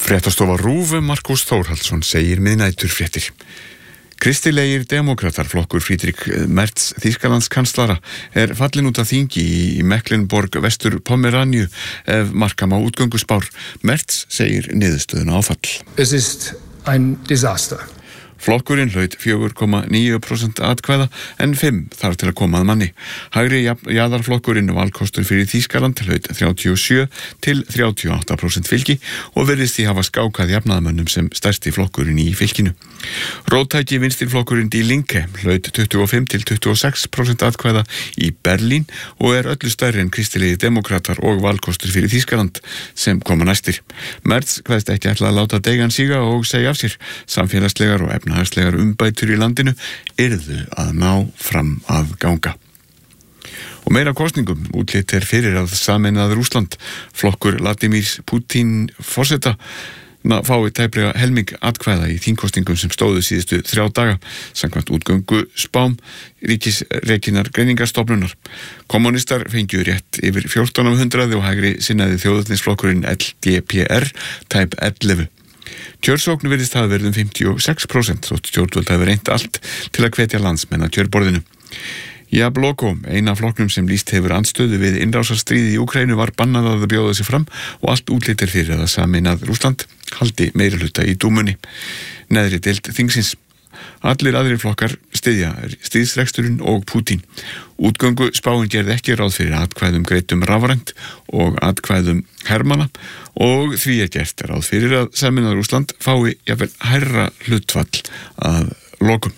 Fréttastofa RÚV Markus Þórhallsson segir miðnæturfréttir. Kristilegir demokratar flokkur Friedrich Merz Þýskalandskanslara fallinn út af þingi í Mecklenburg vestur Pomeranju ef marka má útgönguspár. Merz segir niðurstöðuna áfall. Es ist ein Desaster. Flokkurinn hlaut 4,9% atkvæða en 5 þarf til að koma að manni. Hægri jaðarflokkurinn valkostur fyrir Þýskaland hlaut 37 til 38% fylgi og virðist því hafa skákað jafnaðarmönnum sem stærsti flokkurinn í fylkinu. Róttæki vinstirflokkurinn Die Linke hlaut 25 til 26% atkvæða í Berlín og öllu stærri en kristilegi demokratar og valkostur fyrir Þýskaland sem koma næstir. Merz kveðst ekki ætla að láta deigan síga og segja af sér. Samfélagslegar og efnahagslegar umbætur í landinu yrðu að ná fram að ganga. Og meira kosningum, útlit fyrir að sameinaður Rússland, flokkur Vladimírs Putin forseta, fái tæplega helming atkvæða í þingkosningum sem stóðu síðustu 3 daga, samkvæmt útgöngu spám ríkisrekinnar greiningarstofnunar. Kommunistar fengju rétt yfir 1400 og hægri sinnaði þjóðernisflokkurinn LDPR tæp 11. Kjörsókn virðist hafa verið 56%, þótt stjórnvöld hafi reynt allt til að hvetja landsmenn að kjörborðinu. Jabloko, eina flokknum sem lýst hefur andstöðu við innrásarstríðið í Úkraínu, var bannað að bjóða sig fram og allt útlitir fyrir að sameinað Rússland haldi meirihluta í dúmunni. Neðri deild þingsins. Allir aðrir flokkar styðja stríðsreksturinn og Putin. Útgöngu spáin gerði ekki ráð fyrir atkvæðum greiddum rafrænt og atkvæðum hermanna og því gert ráð fyrir að sameinað Rússland fái jafnvel hærra hlutfall að lokum.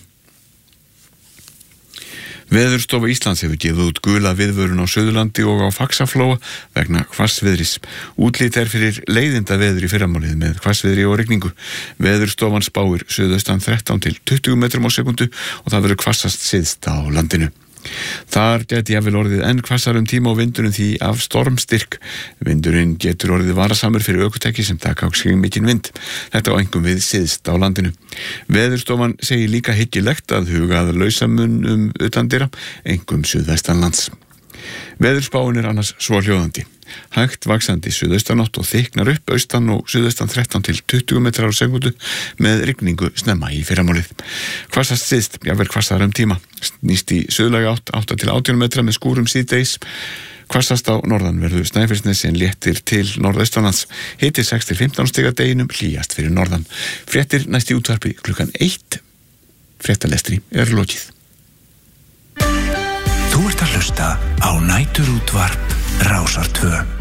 Veðurstofa Íslands hefur gefið út gula viðvörun á Suðurlandi og á Faxaflóa vegna hvassviðris. Útlit fyrir leiðinda veður í fyrramálið með hvassviðri og rigningu. Veðurstofan spáir suðaustan 13 til 20 metrum á sekundu og það verður hvassast syðst á landinu. Þar geti jafnvel orðið enn hvassar tíma og vindurinn því af stormstyrk. Vindurinn getur orðið varasamur fyrir ökutæki sem taka á sig mikinn vind. Þetta á einkum við syðst á landinu. Veðurstofan segir líka hyggilegt að huga að lausamun utandyra, einkum suðvestanlands. Veðurspáin annars svo hljóðandi. Hægt vaxandi suðaustanátt og þykknar upp austan og suðaustan 13 til 20 metrar á sekundu með rigningu snemma í fyrramálið. Hvassast syðst, jafnvel hvassar tíma. Snýst í suðlæga 8 til 18 metra með skúrum síðdegis. Hvassast á norðanverðu Snæfellsnesi en léttir til norðaustanlands. Hiti 6 til 15 stiga deginum, hlýjast fyrir norðan. Fréttir næst í útvarpi klukkan 1. Fréttalestri lokið. Þú ert að hlusta á Næturútvarp Rásar 2.